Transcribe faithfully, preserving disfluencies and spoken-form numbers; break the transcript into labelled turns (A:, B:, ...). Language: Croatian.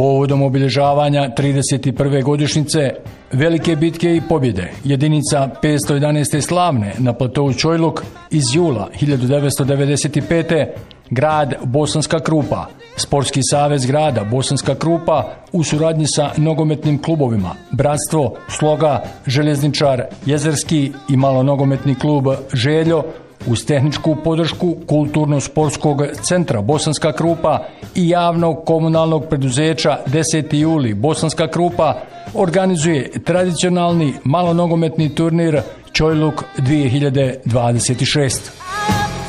A: Povodom obilježavanja trideset prve godišnjice velike bitke i pobjede jedinica petsto jedanaeste slavne na platovu Čojluk iz jula hiljadu devetsto devedeset pete. grad Bosanska Krupa, Sportski savez grada Bosanska Krupa u suradnji sa nogometnim klubovima Bratstvo, Sloga, Željezničar, Jezerski i malonogometni klub Željo uz tehničku podršku Kulturno-sportskog centra Bosanska Krupa i javnog komunalnog preduzeća deseti juli Bosanska Krupa organizuje tradicionalni malonogometni turnir Čojluk dvije hiljade dvadeset šest.